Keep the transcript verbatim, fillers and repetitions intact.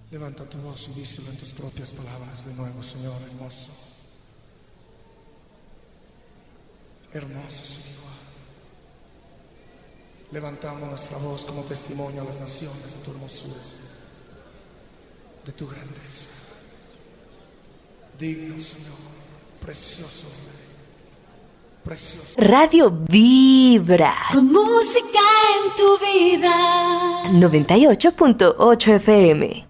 Levanta tu voz y díselo en tus propias palabras de nuevo, Señor, hermoso. Hermoso, Señor. Levantamos nuestra voz como testimonio a las naciones de tu hermosura, Señor, de tu grandeza. Digno, Señor, precioso Rey, precioso. Radio Vibra. Con música en tu vida. noventa y ocho punto ocho F M.